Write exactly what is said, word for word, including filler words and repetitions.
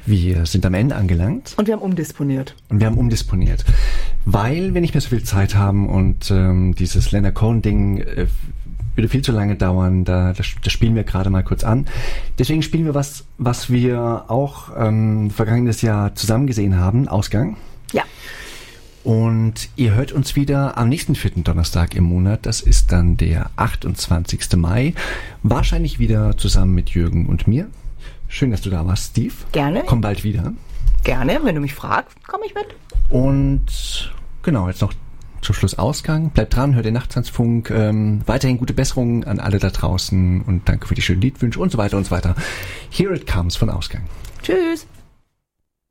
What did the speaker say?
Wir sind am Ende angelangt. Und wir haben umdisponiert. Und wir haben umdisponiert. Weil wir nicht mehr so viel Zeit haben und ähm, dieses Leonard Cohen-Ding äh, würde viel zu lange dauern. Da, das, das spielen wir gerade mal kurz an. Deswegen spielen wir was, was wir auch ähm, vergangenes Jahr zusammen gesehen haben. Ausgang. Ja. Und ihr hört uns wieder am nächsten vierten Donnerstag im Monat. Das ist dann der achtundzwanzigsten Mai. Wahrscheinlich wieder zusammen mit Jürgen und mir. Schön, dass du da warst, Steve. Gerne. Komm bald wieder. Gerne, wenn du mich fragst, komme ich mit. Und genau, jetzt noch zum Schluss Ausgang. Bleibt dran, hört den Nachttanzfunk. Ähm, weiterhin gute Besserungen an alle da draußen und danke für die schönen Liedwünsche und so weiter und so weiter. Here it comes von Ausgang. Tschüss.